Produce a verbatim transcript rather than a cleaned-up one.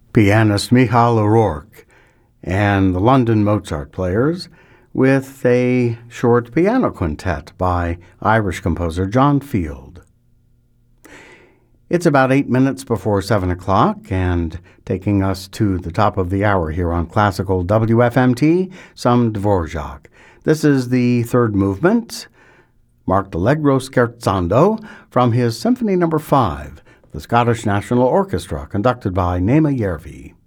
pianist Michal O'Rourke and the London Mozart Players with a short piano quintet by Irish composer John Field. It's about eight minutes before seven o'clock, and taking us to the top of the hour here on Classical W F M T, some Dvorak. This is the third movement, marked Allegro Scherzando, from his Symphony Number Five, the Scottish National Orchestra, conducted by Naima Järvi.